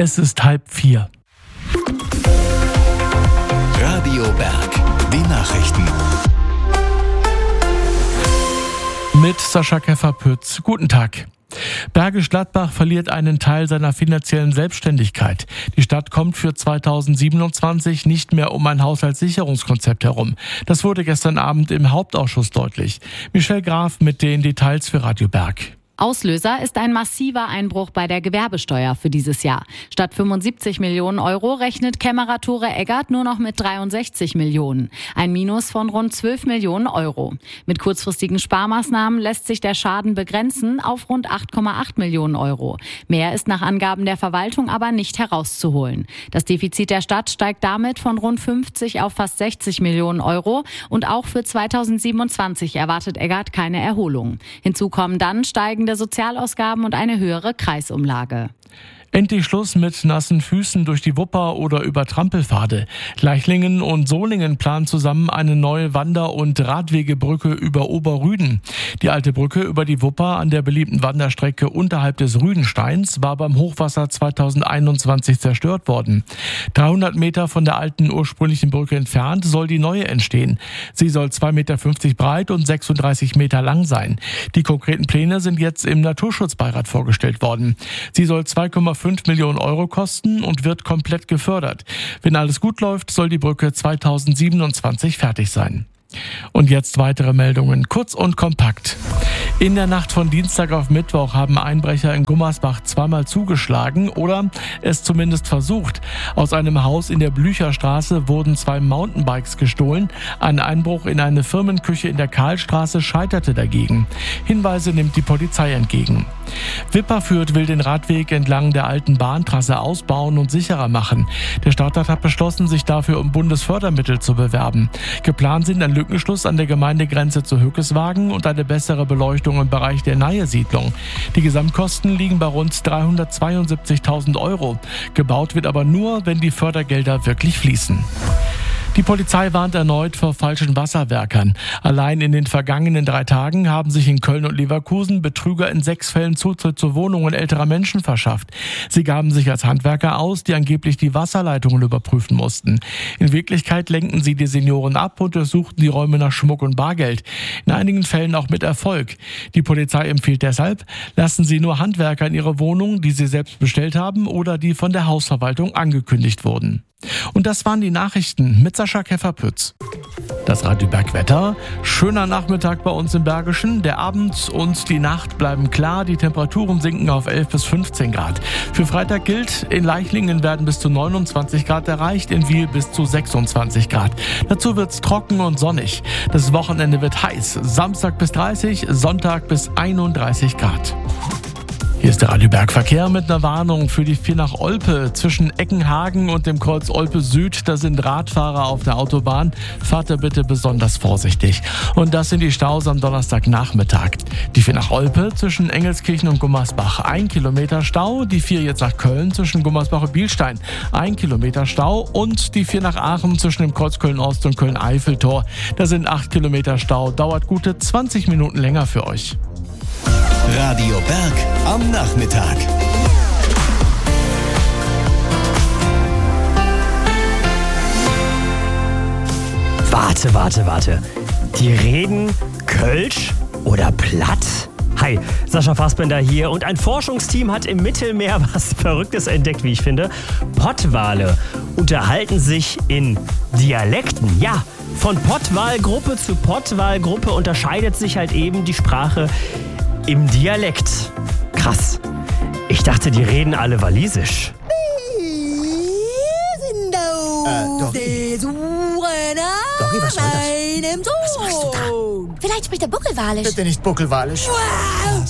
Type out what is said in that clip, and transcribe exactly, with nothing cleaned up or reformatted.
Es ist halb vier. Radio Berg, die Nachrichten. Mit Sascha Keffer-Pütz. Guten Tag. Bergisch Gladbach verliert einen Teil seiner finanziellen Selbstständigkeit. Die Stadt kommt für zweitausendsiebenundzwanzig nicht mehr um ein Haushaltssicherungskonzept herum. Das wurde gestern Abend im Hauptausschuss deutlich. Michelle Graf mit den Details für Radio Berg. Auslöser ist ein massiver Einbruch bei der Gewerbesteuer für dieses Jahr. Statt fünfundsiebzig Millionen Euro rechnet Kämmerer-Tore Eggert nur noch mit dreiundsechzig Millionen. Ein Minus von rund zwölf Millionen Euro. Mit kurzfristigen Sparmaßnahmen lässt sich der Schaden begrenzen auf rund acht Komma acht Millionen Euro. Mehr ist nach Angaben der Verwaltung aber nicht herauszuholen. Das Defizit der Stadt steigt damit von rund fünfzig auf fast sechzig Millionen Euro. Und auch für zweitausendsiebenundzwanzig erwartet Eggert keine Erholung. Hinzu kommen dann steigende Sozialausgaben und eine höhere Kreisumlage. Endlich Schluss mit nassen Füßen durch die Wupper oder über Trampelpfade. Leichlingen und Solingen planen zusammen eine neue Wander- und Radwegebrücke über Oberrüden. Die alte Brücke über die Wupper an der beliebten Wanderstrecke unterhalb des Rüdensteins war beim Hochwasser zweitausendeinundzwanzig zerstört worden. dreihundert Meter von der alten ursprünglichen Brücke entfernt soll die neue entstehen. Sie soll zwei Meter fünfzig breit und sechsunddreißig Meter lang sein. Die konkreten Pläne sind jetzt im Naturschutzbeirat vorgestellt worden. Sie soll zwei Komma fünf Millionen Euro kosten und wird komplett gefördert. Wenn alles gut läuft, soll die Brücke zweitausendsiebenundzwanzig fertig sein. Und jetzt weitere Meldungen, kurz und kompakt. In der Nacht von Dienstag auf Mittwoch haben Einbrecher in Gummersbach zweimal zugeschlagen oder es zumindest versucht. Aus einem Haus in der Blücherstraße wurden zwei Mountainbikes gestohlen. Ein Einbruch in eine Firmenküche in der Karlstraße scheiterte dagegen. Hinweise nimmt die Polizei entgegen. Wipperfürth will den Radweg entlang der alten Bahntrasse ausbauen und sicherer machen. Der Stadtrat hat beschlossen, sich dafür um Bundesfördermittel zu bewerben. Geplant sind ein Lückenschluss an der Gemeindegrenze zu Hückeswagen und eine bessere Beleuchtung im Bereich der Nahe-Siedlung. Die Gesamtkosten liegen bei rund dreihundertzweiundsiebzigtausend Euro. Gebaut wird aber nur, wenn die Fördergelder wirklich fließen. Die Polizei warnt erneut vor falschen Wasserwerkern. Allein in den vergangenen drei Tagen haben sich in Köln und Leverkusen Betrüger in sechs Fällen Zutritt zu Wohnungen älterer Menschen verschafft. Sie gaben sich als Handwerker aus, die angeblich die Wasserleitungen überprüfen mussten. In Wirklichkeit lenkten sie die Senioren ab und durchsuchten die Räume nach Schmuck und Bargeld. In einigen Fällen auch mit Erfolg. Die Polizei empfiehlt deshalb, lassen Sie nur Handwerker in Ihre Wohnung, die Sie selbst bestellt haben oder die von der Hausverwaltung angekündigt wurden. Und das waren die Nachrichten mit Sascha Keffer-Pütz. Das Radio Berg Wetter. Schöner Nachmittag bei uns im Bergischen. Der Abend und die Nacht bleiben klar. Die Temperaturen sinken auf elf bis fünfzehn Grad. Für Freitag gilt, in Leichlingen werden bis zu neunundzwanzig Grad erreicht, in Wiel bis zu sechsundzwanzig Grad. Dazu wird's trocken und sonnig. Das Wochenende wird heiß. Samstag bis dreißig, Sonntag bis einunddreißig Grad. Hier ist der Radio Berg Verkehr mit einer Warnung für die vier nach Olpe. Zwischen Eckenhagen und dem Kreuz Olpe Süd, da sind Radfahrer auf der Autobahn. Fahrt da bitte besonders vorsichtig. Und das sind die Staus am Donnerstagnachmittag. Die vier nach Olpe zwischen Engelskirchen und Gummersbach. Ein Kilometer Stau. Die vier jetzt nach Köln zwischen Gummersbach und Bielstein. Ein Kilometer Stau. Und die vier nach Aachen zwischen dem Kreuz Köln-Ost und Köln-Eiffeltor. Da sind acht Kilometer Stau. Dauert gute zwanzig Minuten länger für euch. Radio Berg am Nachmittag. Warte, warte, warte. Die reden Kölsch oder Platt? Hi, Sascha Fassbender hier und ein Forschungsteam hat im Mittelmeer was Verrücktes entdeckt, wie ich finde. Pottwale unterhalten sich in Dialekten. Ja, von Pottwalgruppe zu Pottwalgruppe unterscheidet sich halt eben die Sprache im Dialekt. Krass. Ich dachte, die reden alle Walisisch. Äh, Dori. Dori, was soll das? Was machst du da? Vielleicht spricht er Buckelwalisch. Bitte nicht Buckelwalisch. Wow.